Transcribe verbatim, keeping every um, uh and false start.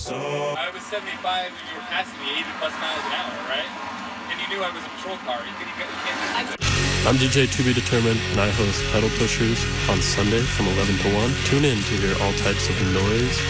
So I was seventy-five and you were passing me eighty plus miles an hour, right? And you knew I was a patrol car. You, you, you can't just... I'm D J To Be Determined, and I host Pedal Pushers on Sunday from eleven to one. Tune in to hear all types of noise,